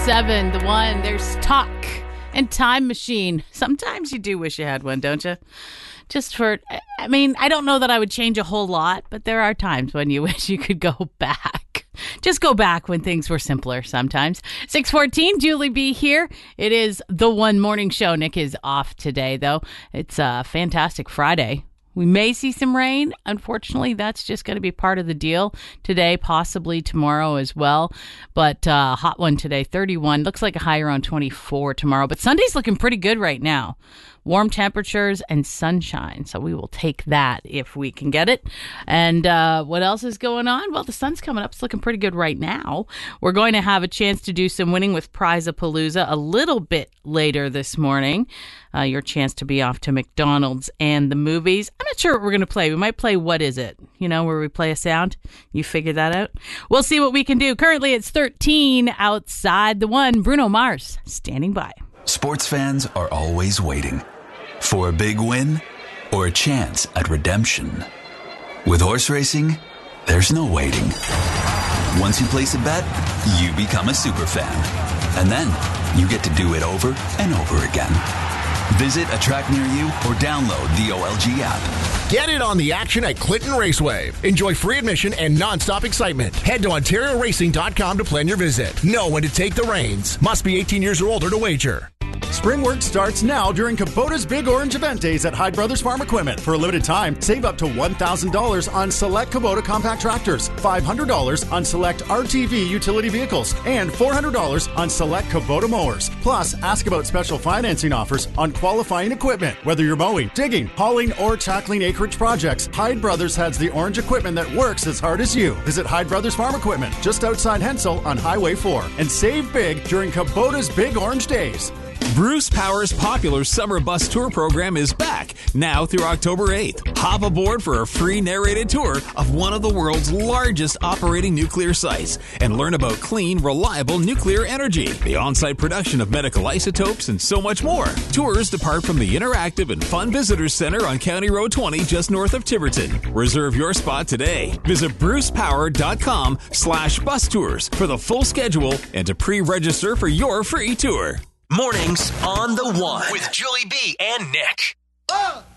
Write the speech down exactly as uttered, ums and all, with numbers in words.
seven, the one, there's Talk and Time Machine. Sometimes you do wish you had one, don't you? Just for, I mean, I don't know that I would change a whole lot, but there are times when you wish you could go back. Just go back when things were simpler sometimes. six fourteen, Julie B here. It is the One Morning Show. Nick is off today, though. It's a fantastic Friday. We may see some rain. Unfortunately, that's just going to be part of the deal today, possibly tomorrow as well. But uh, hot one today, thirty-one. Looks like a high around twenty-four tomorrow. But Sunday's looking pretty good right now. Warm temperatures and sunshine. So we will take that if we can get it. And uh, what else is going on? Well, the sun's coming up. It's looking pretty good right now. We're going to have a chance to do some winning with Prize-a-Palooza a little bit later this morning. Uh, your chance to be off to McDonald's and the movies. I'm not sure what we're going to play. We might play What Is It? You know, where we play a sound. You figure that out? We'll see what we can do. Currently, it's thirteen outside the one. Bruno Mars standing by. Sports fans are always waiting for a big win or a chance at redemption. With horse racing, there's no waiting. Once you place a bet, you become a super fan. And then you get to do it over and over again. Visit a track near you or download the O L G app. Get in on the action at Clinton Raceway. Enjoy free admission and non-stop excitement. Head to Ontario Racing dot com to plan your visit. Know when to take the reins. Must be eighteen years or older to wager. Spring work starts now during Kubota's Big Orange Event Days at Hyde Brothers Farm Equipment. For a limited time, save up to one thousand dollars on select Kubota compact tractors, five hundred dollars on select R T V utility vehicles, and four hundred dollars on select Kubota mowers. Plus, ask about special financing offers on qualifying equipment. Whether you're mowing, digging, hauling, or tackling acreage projects, Hyde Brothers has the orange equipment that works as hard as you. Visit Hyde Brothers Farm Equipment just outside Hensel on Highway four and save big during Kubota's Big Orange Days. Bruce Power's popular summer bus tour program is back now through October eighth. Hop aboard for a free narrated tour of one of the world's largest operating nuclear sites and learn about clean, reliable nuclear energy, the on-site production of medical isotopes, and so much more. Tours depart from the interactive and fun Visitors Center on County Road twenty just north of Tiverton. Reserve your spot today. Visit bruce power dot com slash bus tours for the full schedule and to pre-register for your free tour. Mornings on the One with Julie B and Nick.